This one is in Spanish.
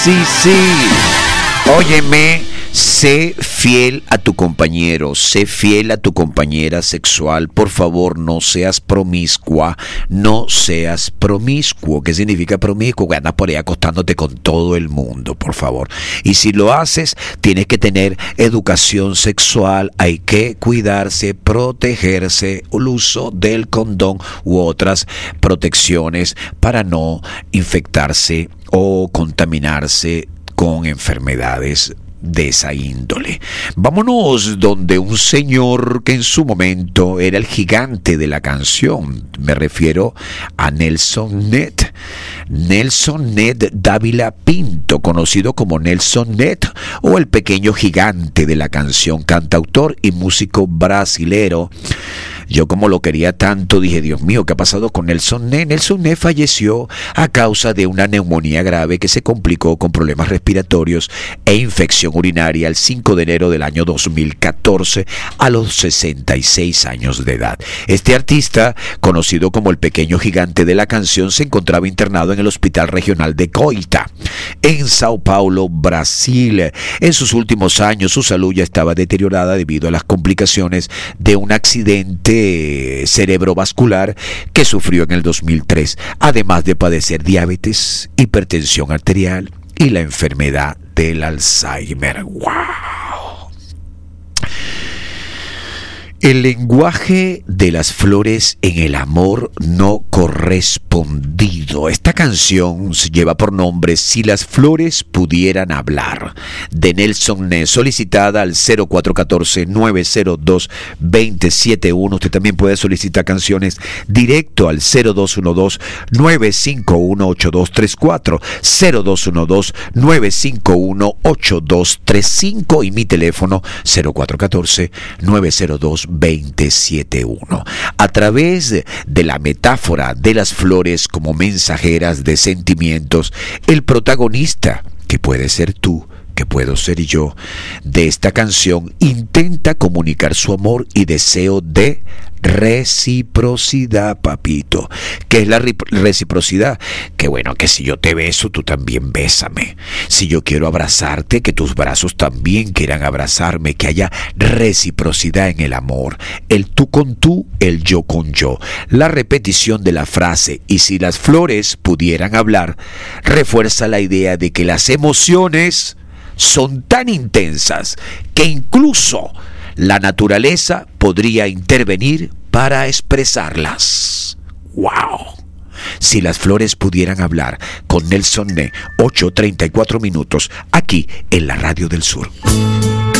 sí. Óyeme, sé fiel a tu compañero, sé fiel a tu compañera sexual. Por favor, no seas promiscua, no seas promiscuo. ¿Qué significa promiscuo? Que andas por ahí acostándote con todo el mundo, por favor. Y si lo haces, tienes que tener educación sexual, hay que cuidarse, protegerse, el uso del condón u otras protecciones para no infectarse o contaminarse con enfermedades de esa índole. Vámonos donde un señor que en su momento era el gigante de la canción. Me refiero a Nelson Ned. Nelson Ned Dávila Pinto, conocido como Nelson Ned o el pequeño gigante de la canción, cantautor y músico brasilero. Yo, como lo quería tanto, dije, Dios mío, ¿qué ha pasado con Nelson Ned? Nelson Ned falleció a causa de una neumonía grave que se complicó con problemas respiratorios e infección urinaria el 5 de enero del año 2014 a los 66 años de edad. Este artista, conocido como el pequeño gigante de la canción, se encontraba internado en el Hospital Regional de Coita, en Sao Paulo, Brasil. En sus últimos años, su salud ya estaba deteriorada debido a las complicaciones de un accidente cerebrovascular que sufrió en el 2003, además de padecer diabetes, hipertensión arterial y la enfermedad del Alzheimer. ¡Wow! El lenguaje de las flores en el amor no correspondido. Esta canción lleva por nombre Si las flores pudieran hablar, de Nelson Ned, solicitada al 0414-902-271. Usted también puede solicitar canciones directo al 0212-951-8234, 0212-951-8235 y mi teléfono 0414-902-271. A través de la metáfora de las flores como mensajeras de sentimientos, el protagonista, que puede ser tú, que puedo ser yo, de esta canción, intenta comunicar su amor y deseo de reciprocidad, papito. ¿Qué es la reciprocidad? Que bueno, que si yo te beso, tú también bésame. Si yo quiero abrazarte, que tus brazos también quieran abrazarme, que haya reciprocidad en el amor. El tú con tú, el yo con yo. La repetición de la frase "y si las flores pudieran hablar" refuerza la idea de que las emociones son tan intensas que incluso la naturaleza podría intervenir para expresarlas. ¡Wow! Si las flores pudieran hablar, con Nelson Ned, 8:34 minutos, aquí en la Radio del Sur.